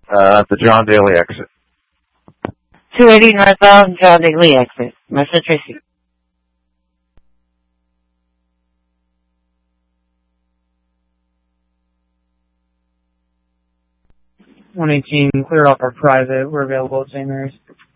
The John Daly exit. 280 northbound, John Daly exit. Message received. 118, cleared off our private. We're available at St. Mary's.